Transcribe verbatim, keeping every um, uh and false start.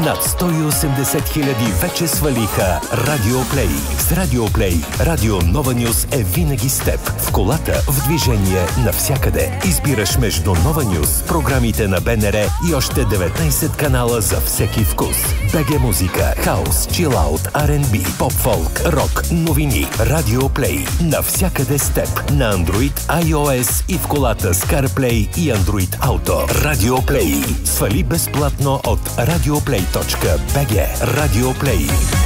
Над сто и осемдесет хиляди вече свалиха Радио Плей. С Радио Плей, Радио Нова Нюз е винаги с теб. В колата, в движение, навсякъде. Избираш между Нова Нюз, програмите на БНР и още деветнайсет канала за всеки вкус. БГ музика, хаус, чилаут, Ар енд Би, поп-фолк, рок, новини. Радио Плей. Навсякъде с теб. На Android, iOS и в колата с CarPlay и Android Auto. Радио Плей. Свали безплатно от радиоплей точка би джи. Радио Плей.